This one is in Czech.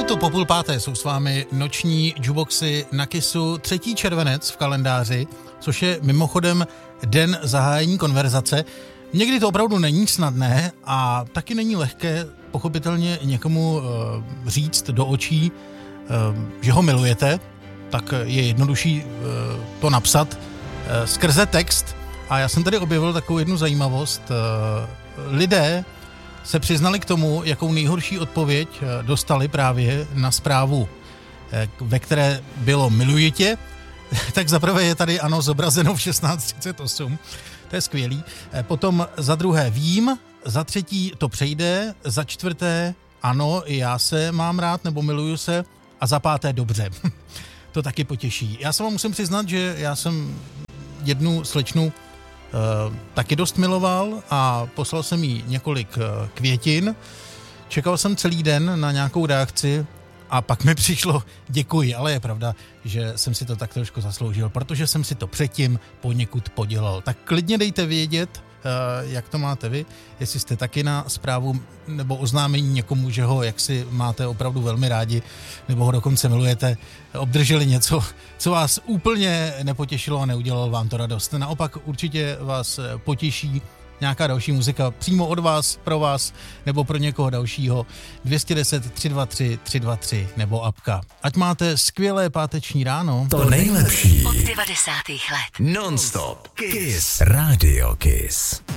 sobotu po 4:30 jsou s vámi noční jukeboxy na Kissu 3. červenec v kalendáři, což je mimochodem den zahájení konverzace. Někdy to opravdu není snadné a taky není lehké pochopitelně někomu říct do očí, že ho milujete, tak je jednodušší to napsat skrze text. A já jsem tady objevil takovou jednu zajímavost. Lidé se přiznali k tomu, jakou nejhorší odpověď dostali právě na zprávu, ve které bylo miluji tě. Tak zaprvé je tady ano zobrazeno v 16:38, to je skvělý. Potom za druhé vím, za třetí to přejde, za čtvrté ano, já se mám rád nebo miluju se a za páté dobře. To taky potěší. Já se vám musím přiznat, že já jsem jednu slečnu taky dost miloval a poslal jsem jí několik květin. Čekal jsem celý den na nějakou reakci a pak mi přišlo děkuji, ale je pravda, že jsem si to tak trošku zasloužil, protože jsem si to předtím poněkud podělal. Tak klidně dejte vědět, jak to máte vy, jestli jste taky na zprávu nebo oznámení někomu, že ho jaksi máte opravdu velmi rádi, nebo ho dokonce milujete, obdrželi něco, co vás úplně nepotěšilo a neudělalo vám to radost. Naopak určitě vás potěší nějaká další muzika přímo od vás, pro vás, nebo pro někoho dalšího. 210 323 323 nebo apka. Ať máte skvělé páteční ráno. To nejlepší od 90. let. Non-stop Kiss. Radio Kiss.